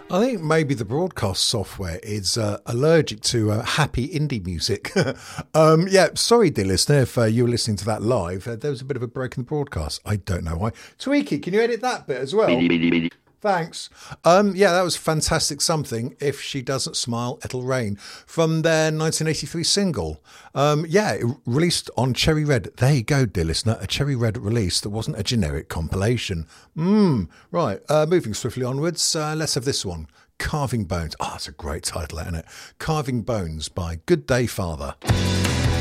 I think maybe the broadcast software is allergic to happy indie music. Yeah, sorry, dear listener, if you were listening to that live. There was a bit of a break in the broadcast. I don't know why. Tweaky, can you edit that bit as well? Thanks. Yeah, that was fantastic. Something. If she doesn't smile, it'll rain. From their 1983 single. Yeah, it released on Cherry Red. There you go, dear listener. A Cherry Red release that wasn't a generic compilation. Right. Moving swiftly onwards. Let's have this one. Carving Bones. Oh, that's a great title, isn't it? Carving Bones by Good Day Father.